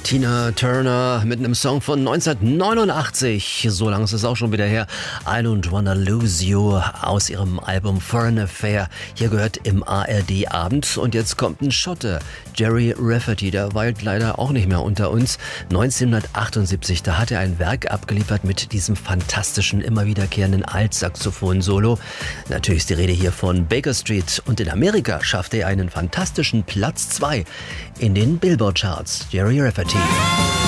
Tina Turner mit einem Song von 1989. So lange ist es auch schon wieder her. I Don't Wanna Lose You aus ihrem Album Foreign Affair. Hier gehört im ARD-Abend. Und jetzt kommt ein Schotte, Gerry Rafferty. Der weilt leider auch nicht mehr unter uns. 1978, da hat er ein Werk abgeliefert mit diesem fantastischen, immer wiederkehrenden Altsaxophon-Solo. Natürlich ist die Rede hier von Baker Street. Und in Amerika schaffte er einen fantastischen Platz 2 in den Billboard-Charts. Gerry Rafferty.